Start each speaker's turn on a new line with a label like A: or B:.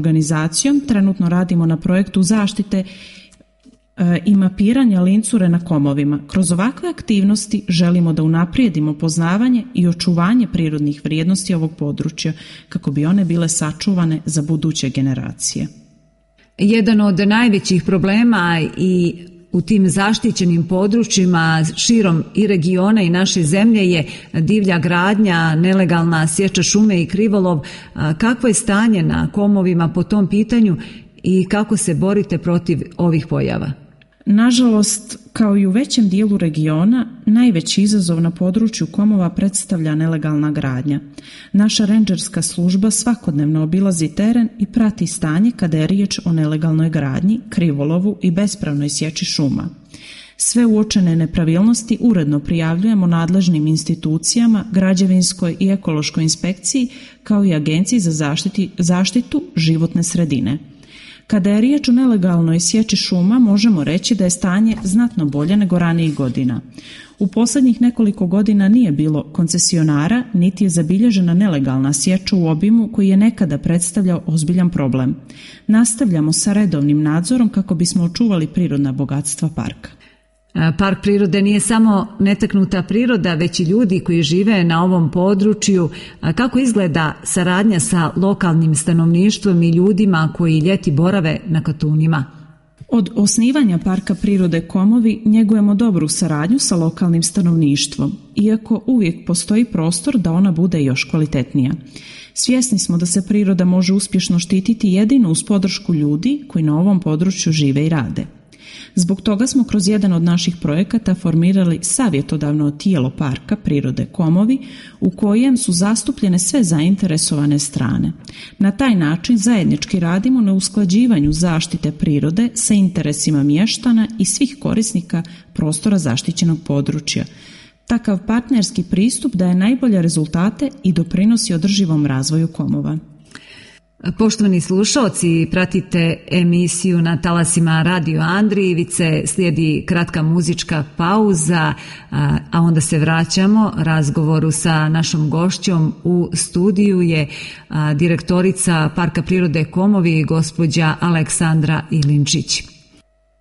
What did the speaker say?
A: organizacijom trenutno radimo na projektu zaštite i mapiranja lincure na komovima. Kroz ovakve aktivnosti želimo da unaprijedimo poznavanje i očuvanje prirodnih vrijednosti ovog područja kako bi one bile sačuvane za buduće generacije.
B: Jedan od najvećih problema i u tim zaštićenim područjima širom i regiona i naše zemlje je divlja gradnja, nelegalna sječa šume i krivolov. Kakvo je stanje na komovima po tom pitanju i kako se borite protiv ovih pojava?
A: Nažalost, kao i u većem dijelu regiona, najveći izazov na području komova predstavlja nelegalna gradnja. Naša rendžerska služba svakodnevno obilazi teren i prati stanje kada je riječ o nelegalnoj gradnji, krivolovu i bespravnoj sječi šuma. Sve uočene nepravilnosti uredno prijavljujemo nadležnim institucijama, građevinskoj i ekološkoj inspekciji kao i Agenciji za zaštitu životne sredine. Kada je riječ o nelegalnoj sječi šuma, možemo reći da je stanje znatno bolje nego ranijih godina. U posljednjih nekoliko godina nije bilo koncesionara, niti je zabilježena nelegalna sječa u obimu koji je nekada predstavljao ozbiljan problem. Nastavljamo sa redovnim nadzorom kako bismo očuvali prirodna bogatstva parka.
B: Park prirode nije samo netaknuta priroda, već i ljudi koji žive na ovom području. Kako izgleda saradnja sa lokalnim stanovništvom i ljudima koji ljeti borave na Katunima?
A: Od osnivanja Parka prirode Komovi njegujemo dobru saradnju sa lokalnim stanovništvom, iako uvijek postoji prostor da ona bude još kvalitetnija. Svjesni smo da se priroda može uspješno štititi jedino uz podršku ljudi koji na ovom području žive i rade. Zbog toga smo kroz jedan od naših projekata formirali savjetodavno tijelo Parka prirode Komovi u kojem su zastupljene sve zainteresovane strane. Na taj način zajednički radimo na usklađivanju zaštite prirode sa interesima mještana i svih korisnika prostora zaštićenog područja. Takav partnerski pristup daje najbolje rezultate i doprinosi održivom razvoju Komova.
B: Poštovani slušalci, pratite emisiju na talasima Radio Andrijevice, slijedi kratka muzička pauza, a onda se vraćamo razgovoru sa našom gošćom. U studiju je direktorica Parka prirode Komovi, gospođa Aleksandra Ilinčić.